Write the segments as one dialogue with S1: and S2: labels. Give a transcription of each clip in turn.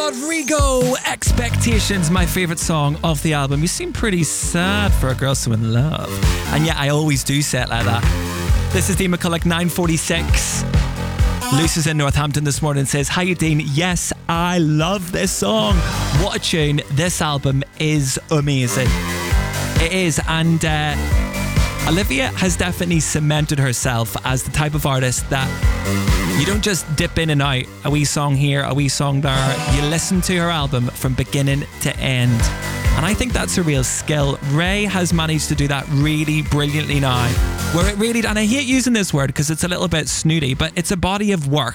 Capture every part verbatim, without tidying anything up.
S1: Rodrigo, Expectations, my favourite song of the album. You seem pretty sad for a girl so in love. And yet I always do say it like that. This is Dean McCulloch, nine forty-six. Luce is in Northampton this morning and says, hi Dean, yes, I love this song. What a tune. This album is amazing. It is, and uh, Olivia has definitely cemented herself as the type of artist that you don't just dip in and out, a wee song here, a wee song there. You listen to her album from beginning to end. And I think that's a real skill. Ray has managed to do that really brilliantly now. Where it really, and I hate using this word because it's a little bit snooty, but it's a body of work.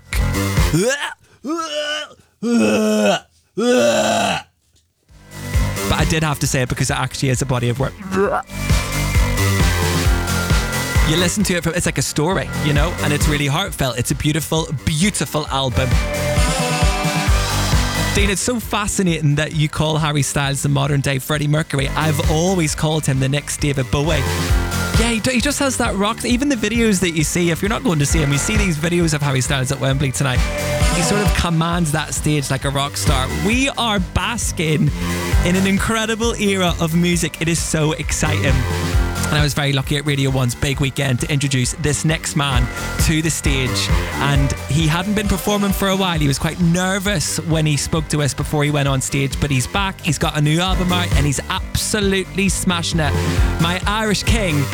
S1: But I did have to say it because it actually is a body of work. You listen to it, it's like a story, you know, and it's really heartfelt. It's a beautiful, beautiful album. Dean, it's so fascinating that you call Harry Styles the modern day Freddie Mercury. I've always called him the next David Bowie. Yeah, he, he just has that rock. Even the videos that you see, if you're not going to see him, you see these videos of Harry Styles at Wembley tonight. He sort of commands that stage like a rock star. We are basking in an incredible era of music. It is so exciting. And I was very lucky at Radio one's big weekend to introduce this next man to the stage. And he hadn't been performing for a while. He was quite nervous when he spoke to us before he went on stage. But he's back. He's got a new album out and he's absolutely smashing it. My Irish king